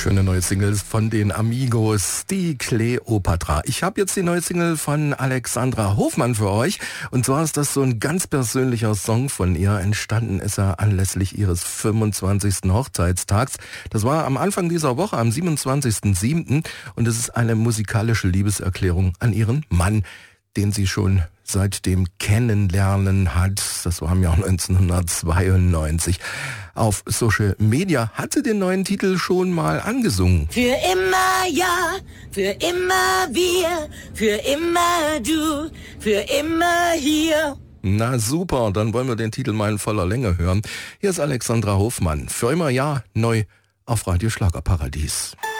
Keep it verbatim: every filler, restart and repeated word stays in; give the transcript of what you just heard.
Schöne neue Singles von den Amigos, die Kleopatra. Ich habe jetzt die neue Single von Alexandra Hofmann für euch. Und zwar ist das so ein ganz persönlicher Song von ihr. Entstanden ist er anlässlich ihres fünfundzwanzigsten Hochzeitstags. Das war am Anfang dieser Woche, am siebenundzwanzigsten siebten Und es ist eine musikalische Liebeserklärung an ihren Mann, den sie schon seit dem Kennenlernen hat. Das war im Jahr neunzehnhundertzweiundneunzig. Auf Social Media hatte den neuen Titel schon mal angesungen. Für immer ja, für immer wir, für immer du, für immer hier. Na super, dann wollen wir den Titel mal in voller Länge hören. Hier ist Alexandra Hofmann. Für immer ja, neu auf Radio Schlagerparadies.